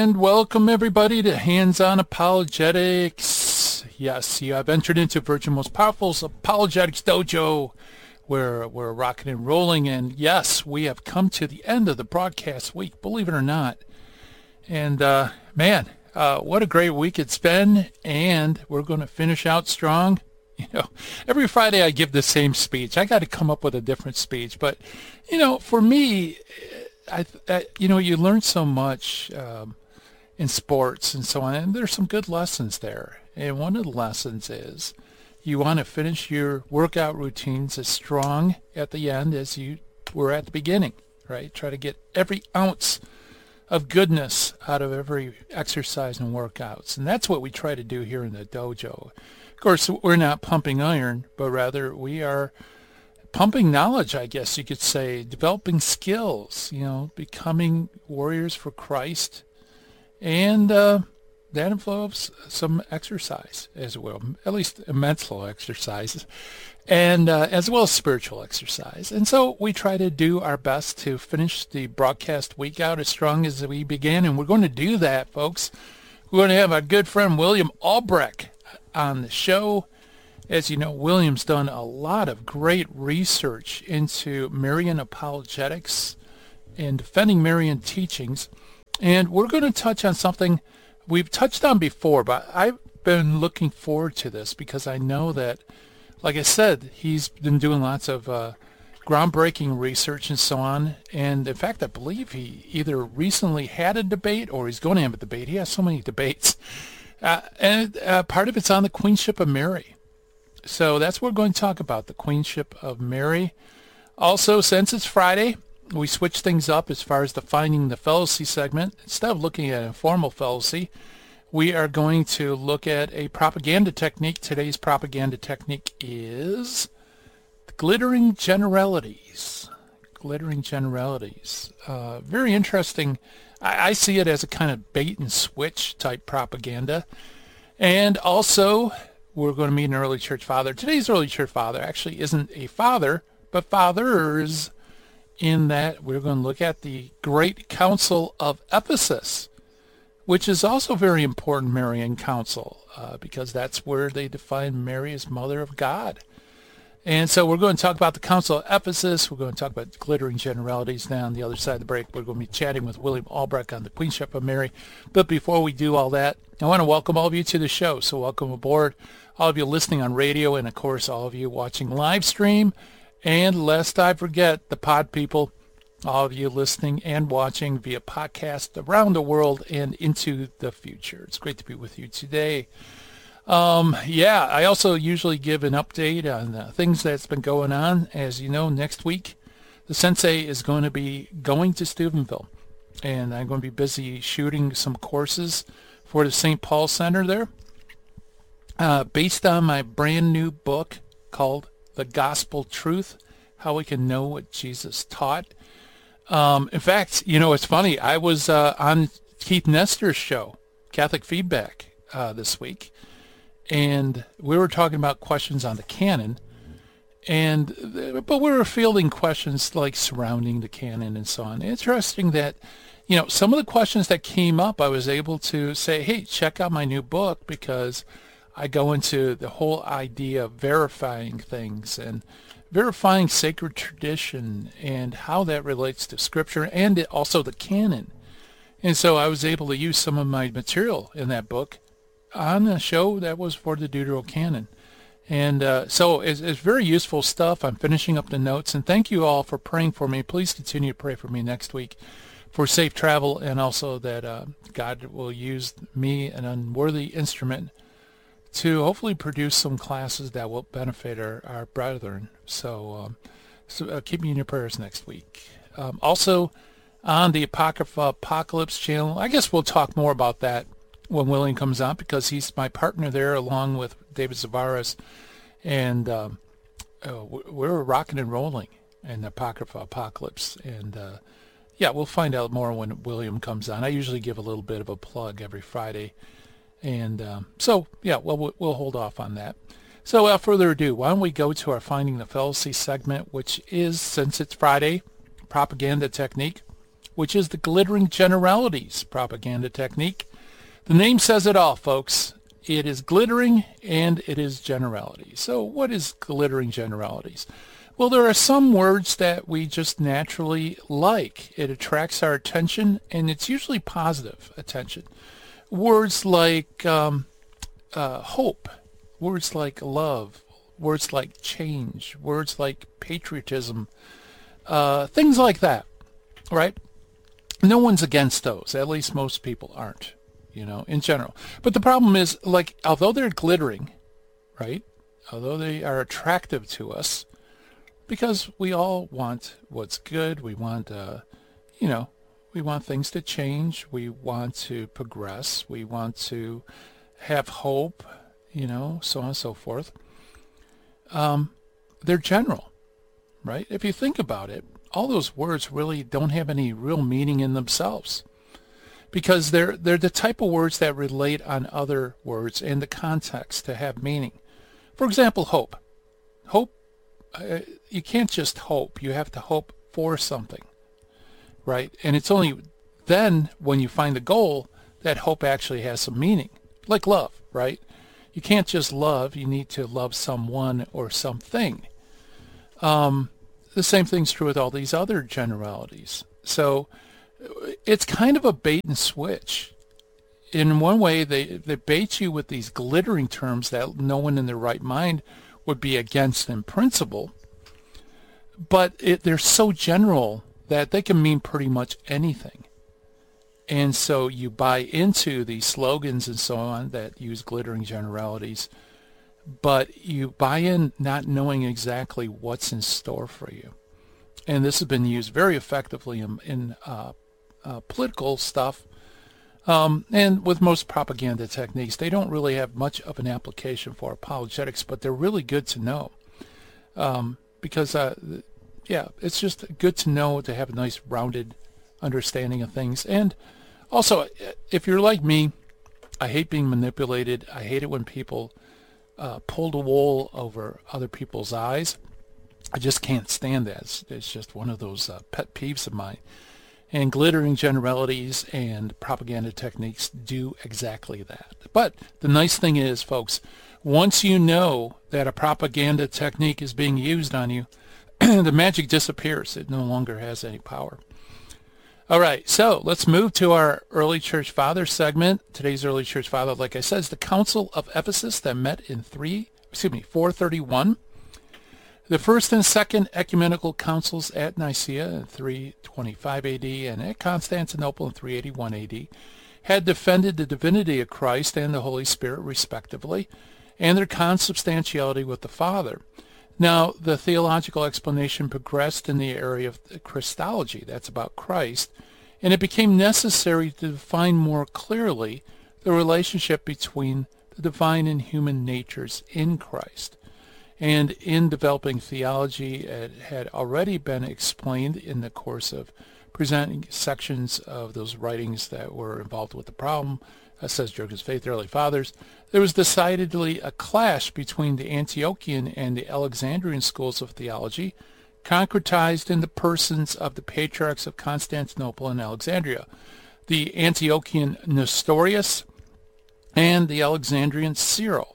And welcome everybody to Hands-On Apologetics. Yes, you have entered into Virtual Most Powerful Apologetics Dojo, where we're rocking and rolling. And yes, we have come to the end of the broadcast week, believe it or not. And man, what a great week it's been. And we're going to finish out strong. You know, every Friday I give the same speech. I got to come up with a different speech. But, you know, for me, you learn so much in sports and so on, and there's some good lessons there. And one of the lessons is you want to finish your workout routines as strong at the end as you were at the beginning, right? Try to get every ounce of goodness out of every exercise and workouts. And that's what we try to do here in the dojo. Of course, we're not pumping iron, but rather we are pumping knowledge, I guess you could say, developing skills, becoming warriors for Christ. And that involves some exercise as well, at least mental exercises, and as well as spiritual exercise. And so we try to do our best to finish the broadcast week out as strong as we began. And we're going to do that, folks. We're going to have our good friend William Albrecht on the show. As you know, William's done a lot of great research into Marian apologetics and defending Marian teachings. And we're going to touch on something we've touched on before, but I've been looking forward to this because I know that, like I said, he's been doing lots of groundbreaking research and so on. And in fact, I believe he either recently had a debate or he's going to have a debate. He has so many debates. And part of it's on the Queenship of Mary. So that's what we're going to talk about, the Queenship of Mary. Also, since it's Friday, we switch things up as far as the Finding the Fallacy segment. Instead of looking at a formal fallacy, we are going to look at a propaganda technique. Today's propaganda technique is glittering generalities. Glittering generalities. Very interesting. I see it as a kind of bait and switch type propaganda. And also, we're going to meet an early church father. Today's early church father actually isn't a father, but fathers, in that we're going to look at the Great Council of Ephesus, which is also very important Marian council, because that's where they define Mary as Mother of God. And so we're going to talk about the Council of Ephesus. We're going to talk about glittering generalities. Now on the other side of the break, we're going to be chatting with William Albrecht on the Queenship of Mary. But before we do all that, I want to welcome all of you to the show. So welcome aboard, all of you listening on radio, and of course all of you watching live stream. And lest I forget, the pod people, all of you listening and watching via podcast around the world and into the future. It's great to be with you today. I also usually give an update on things that's been going on. As you know, next week, the sensei is going to be going to Steubenville, and I'm going to be busy shooting some courses for the St. Paul Center there, based on my brand new book called The Gospel Truth, How We Can Know What Jesus Taught. In fact, it's funny. I was on Keith Nestor's show, Catholic Feedback, this week. And we were talking about questions on the canon, but we were fielding questions like surrounding the canon and so on. Interesting that, some of the questions that came up, I was able to say, hey, check out my new book, because I go into the whole idea of verifying things and verifying sacred tradition and how that relates to Scripture and also the canon. And so I was able to use some of my material in that book on a show that was for the Deuterocanon. And so it's very useful stuff. I'm finishing up the notes, and thank you all for praying for me. Please continue to pray for me next week for safe travel, and also that God will use me, an unworthy instrument, to hopefully produce some classes that will benefit our brethren. So keep me in your prayers next week. Also, on the Apocrypha Apocalypse channel, I guess we'll talk more about that when William comes on, because he's my partner there along with David Zavaris, and we're rocking and rolling in the Apocrypha Apocalypse. And we'll find out more when William comes on. I usually give a little bit of a plug every Friday, and we'll hold off on that. So without further ado, why don't we go to our Finding the Fallacy segment, which is, since it's Friday, propaganda technique. which is the glittering generalities propaganda technique. The name says it all, folks. It is glittering and it is generalities. So what is glittering generalities? Well, there are some words that we just naturally like. It attracts our attention, and it's usually positive attention. Words like hope, words like love, words like change, words like patriotism, things like that, right? No one's against those. At least most people aren't, in general. But the problem is, although they're glittering, right? Although they are attractive to us, because we all want what's good. We want, we want things to change. We want to progress. We want to have hope, so on and so forth. They're general, right? If you think about it, all those words really don't have any real meaning in themselves, because they're the type of words that relate on other words in the context to have meaning. For example, hope. Hope. You can't just hope. You have to hope for something, right? And it's only then when you find the goal that hope actually has some meaning, like love, right? You can't just love. You need to love someone or something. The same thing's true with all these other generalities. So it's kind of a bait and switch. In one way, they bait you with these glittering terms that no one in their right mind would be against in principle, but they're so general that they can mean pretty much anything. And so you buy into these slogans and so on that use glittering generalities, but you buy in not knowing exactly what's in store for you. And this has been used very effectively in political stuff. And with most propaganda techniques, they don't really have much of an application for apologetics, but they're really good to know. Because, it's just good to know, to have a nice rounded understanding of things. And also, if you're like me, I hate being manipulated. I hate it when people pull the wool over other people's eyes. I just can't stand that. It's just one of those pet peeves of mine. And glittering generalities and propaganda techniques do exactly that. But the nice thing is, folks, once you know that a propaganda technique is being used on you, the magic disappears. It no longer has any power. All right, so let's move to our early church father segment. Today's early church father, like I said, is the Council of Ephesus that met in 431. The first and second ecumenical councils at Nicaea in 325 AD and at Constantinople in 381 AD had defended the divinity of Christ and the Holy Spirit respectively, and their consubstantiality with the Father. Now, the theological explanation progressed in the area of Christology, that's about Christ, and it became necessary to define more clearly the relationship between the divine and human natures in Christ. And in developing theology, it had already been explained in the course of presenting sections of those writings that were involved with the problem, says Jurgen's Faith, Early Fathers. There was decidedly a clash between the Antiochian and the Alexandrian schools of theology, concretized in the persons of the patriarchs of Constantinople and Alexandria, the Antiochian Nestorius and the Alexandrian Cyril.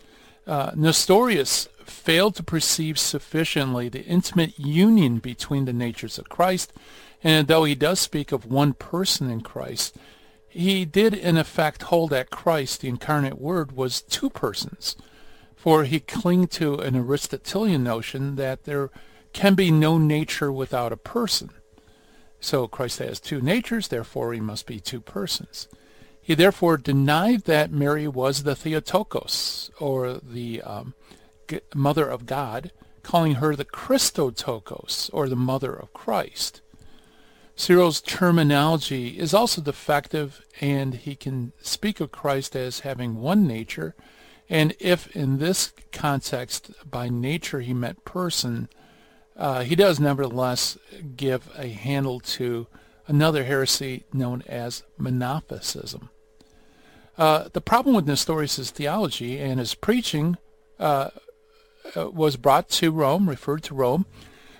Nestorius failed to perceive sufficiently the intimate union between the natures of Christ, and though he does speak of one person in Christ, he did in effect hold that Christ, the incarnate Word, was two persons, for he clung to an Aristotelian notion that there can be no nature without a person. So Christ has two natures, therefore he must be two persons. He therefore denied that Mary was the Theotokos, or the Mother of God, calling her the Christotokos, or the Mother of Christ. Cyril's terminology is also defective, and he can speak of Christ as having one nature, and if in this context by nature he meant person, he does nevertheless give a handle to another heresy known as Monophysitism. The problem with Nestorius' theology and his preaching was brought to Rome, referred to Rome,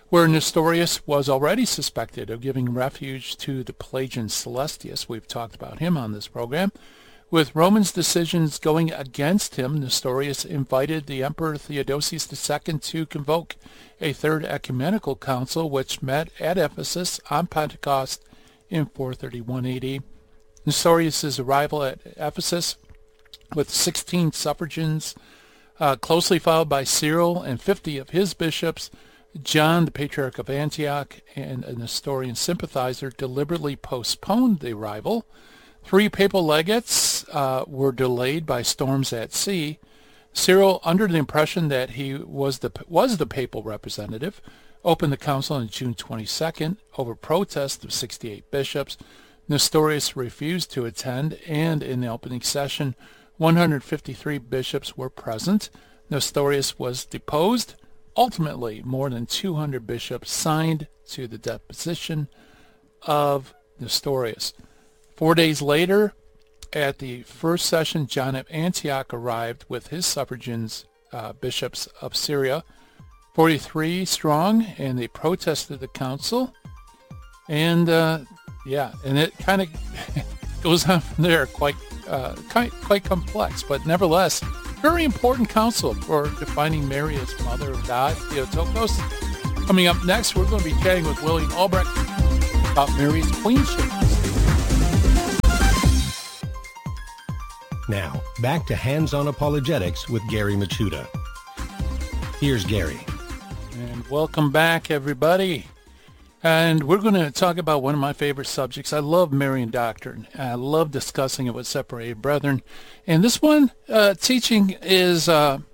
where Nestorius was already suspected of giving refuge to the Pelagian Celestius. We've talked about him on this program. With Roman's decisions going against him, Nestorius invited the Emperor Theodosius II to convoke a third ecumenical council, which met at Ephesus on Pentecost in 431 AD. Nestorius' arrival at Ephesus with 16 suffragans, closely followed by Cyril and 50 of his bishops, John, the Patriarch of Antioch, and a Nestorian sympathizer, deliberately postponed the arrival. 3 papal legates were delayed by storms at sea. Cyril, under the impression that he was the papal representative, opened the council on June 22nd over protest of 68 bishops. Nestorius refused to attend, and in the opening session, 153 bishops were present. Nestorius was deposed. Ultimately, more than 200 bishops signed to the deposition of Nestorius. 4 days later, at the first session, John of Antioch arrived with his suffragans, bishops of Syria, 43 strong, and they protested the council. And and it kind of goes on from there, quite complex, but nevertheless, very important council for defining Mary as Mother of God, Theotokos. Coming up next, we're going to be chatting with William Albrecht about Mary's queenship. Now, back to Hands-On Apologetics with Gary Michuta. Here's Gary. And welcome back, everybody. And we're going to talk about one of my favorite subjects. I love Marian doctrine. I love discussing it with separated brethren. And this one teaching is,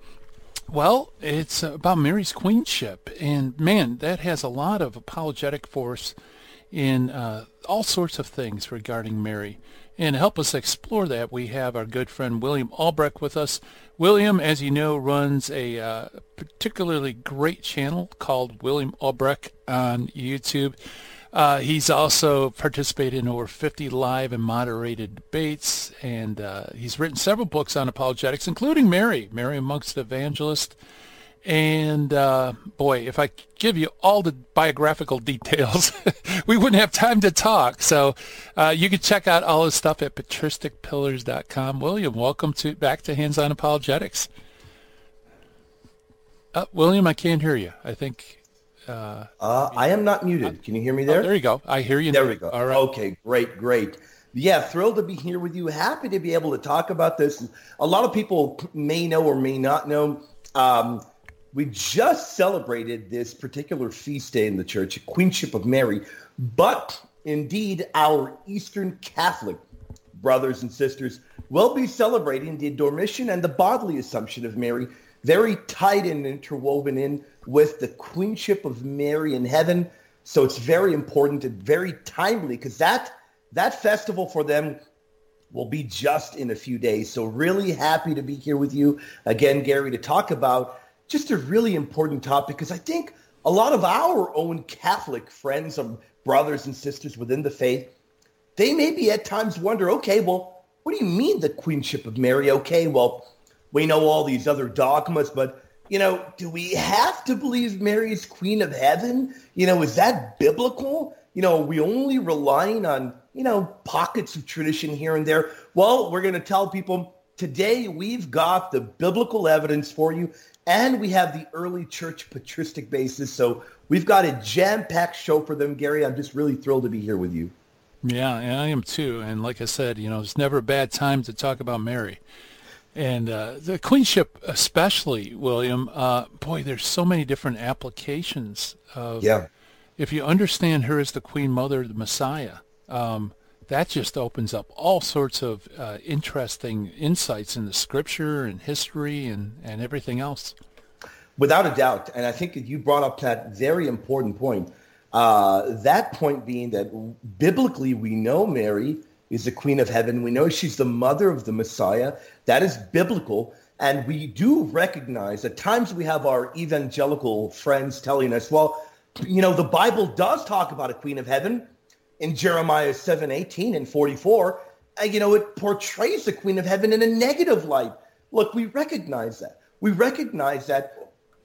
it's about Mary's queenship. And man, that has a lot of apologetic force in all sorts of things regarding Mary. And to help us explore that, we have our good friend William Albrecht with us. William, as you know, runs a particularly great channel called William Albrecht on YouTube. He's also participated in over 50 live and moderated debates, and he's written several books on apologetics, including Mary Amongst Evangelists. And if I give you all the biographical details, we wouldn't have time to talk. So you can check out all his stuff at patristicpillars.com. William, welcome back to Hands-On Apologetics. William, I can't hear you. I think... I am not muted. Can you hear me there? There you go. I hear you. There we go. All right. Okay, great. Yeah, thrilled to be here with you. Happy to be able to talk about this. A lot of people may know or may not know. We just celebrated this particular feast day in the church, Queenship of Mary, but indeed our Eastern Catholic brothers and sisters will be celebrating the Dormition and the bodily Assumption of Mary, very tied and interwoven in with the Queenship of Mary in heaven. So it's very important and very timely because that festival for them will be just in a few days. So really happy to be here with you again, Gary, to talk about just a really important topic, because I think a lot of our own Catholic friends and brothers and sisters within the faith, they maybe at times wonder, okay, well, what do you mean the Queenship of Mary? Okay, well, we know all these other dogmas, but, do we have to believe Mary is Queen of Heaven? Is that biblical? Are we only relying on, pockets of tradition here and there? Well, we're going to tell people today we've got the biblical evidence for you. And we have the early church patristic basis. So we've got a jam-packed show for them, Gary. I'm just really thrilled to be here with you. Yeah, and I am too. And like I said, it's never a bad time to talk about Mary. And the queenship especially, William, there's so many different applications. If you understand her as the Queen Mother of the Messiah, that just opens up all sorts of interesting insights in the scripture and history and everything else. Without a doubt. And I think you brought up that very important point. That point being that biblically we know Mary is the Queen of Heaven. We know she's the mother of the Messiah. That is biblical. And we do recognize at times we have our evangelical friends telling us, well, the Bible does talk about a Queen of Heaven. In Jeremiah 7:18 and 44, it portrays the Queen of Heaven in a negative light. Look, we recognize that. We recognize that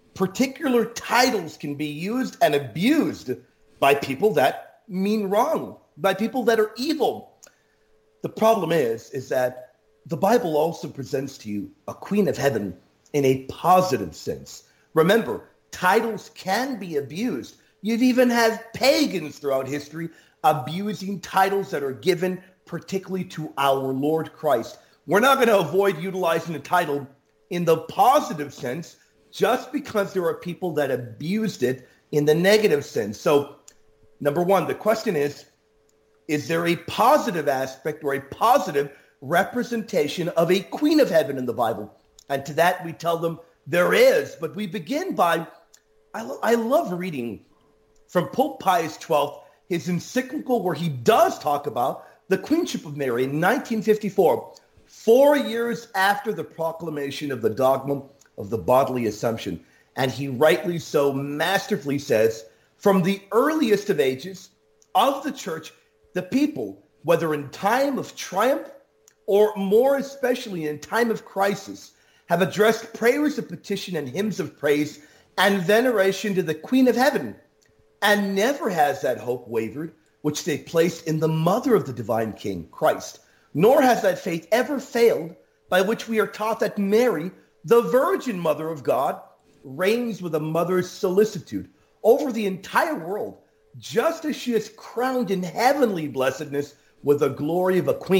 particular titles can be used and abused by people that mean wrong, by people that are evil. The problem is that the Bible also presents to you a queen of heaven in a positive sense. Remember, titles can be abused. You've even had pagans throughout history abusing titles that are given particularly to our Lord Christ. We're not going to avoid utilizing the title in the positive sense just because there are people that abused it in the negative sense. So, number one, the question is there a positive aspect or a positive representation of a queen of heaven in the Bible? And to that we tell them there is. But we begin by, I love reading from Pope Pius XII, his encyclical where he does talk about the queenship of Mary in 1954, 4 years after the proclamation of the dogma of the bodily assumption. And he rightly so masterfully says, from the earliest of ages of the church, the people, whether in time of triumph or more especially in time of crisis, have addressed prayers of petition and hymns of praise and veneration to the Queen of Heaven. And never has that hope wavered, which they placed in the mother of the divine King, Christ. Nor has that faith ever failed, by which we are taught that Mary, the Virgin Mother of God, reigns with a mother's solicitude over the entire world, just as she is crowned in heavenly blessedness with the glory of a queen.